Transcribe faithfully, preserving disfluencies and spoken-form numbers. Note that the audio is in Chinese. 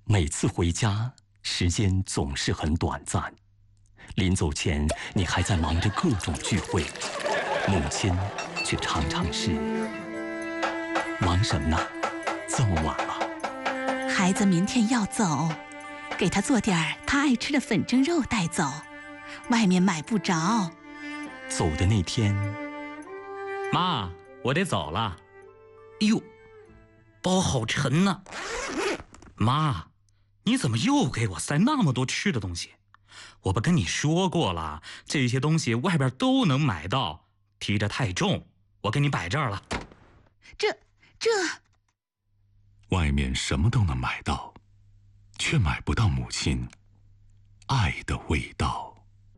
每次回家，时间总是很短暂。临走前，你还在忙着各种聚会，母亲却常常是忙什么呢？这么晚了。 孩子明天要走，给他做点儿他爱吃的粉蒸肉带走，外面买不着。 走的那天， 妈，我得走了。哟，包好沉呐！妈，你怎么又给我塞那么多吃的东西？我不跟你说过了，这些东西外边都能买到，提着太重，我给你摆这儿了。 这这， 外面什么都能买到，却买不到母亲爱的味道。